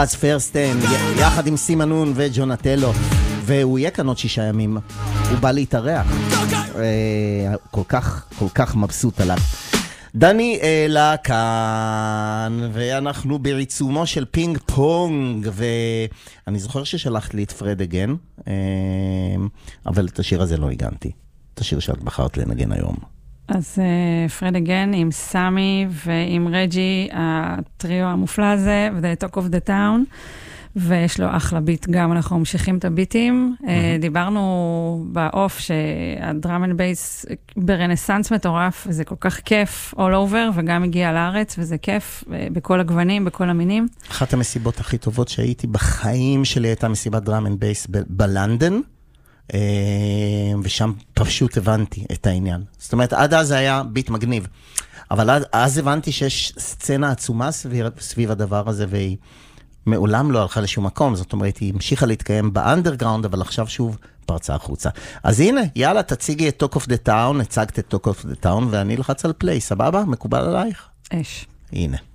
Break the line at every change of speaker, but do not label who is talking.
אז פרסטן, יחד עם סימנון וג'ונטלו, והוא יהיה כאן עוד 6 ימים, הוא בא להתארח, כל כך מבסוט עליו. דני אלה כאן, ואנחנו בעיצומו של פינג פונג, ואני זוכר ששלחת לי את פרד אגן, אבל את השיר הזה לא הגנתי, את השיר שאת בחרת לנגן היום.
אז פרד אגן עם סמי ועם רג'י, הטריו המופלא הזה, ו-The Talk of the Town, ויש לו אחלה ביט גם, אנחנו ממשיכים את הביטים. דיברנו באוף שהדראם אנד בייס ברנסנס מטורף, וזה כל כך כיף all over, וגם הגיע לארץ, וזה כיף בכל הגוונים, בכל המינים.
אחת המסיבות הכי טובות שהייתי בחיים שלי הייתה מסיבת דראם אנד בייס בלונדון, ושם פשוט הבנתי את העניין. זאת אומרת, עד אז היה ביט מגניב, אבל אז הבנתי שיש סצנה עצומה סביב הדבר הזה, והיא מעולם לא הלכה לשום מקום, זאת אומרת, היא המשיכה להתקיים באנדרגראונד, אבל עכשיו שוב פרצה החוצה. אז הנה, יאללה, תציגי את Talk of the Town, הצגת את Talk of the Town, ואני לחץ על פליי, סבבה? מקובל עלייך?
אש.
הנה.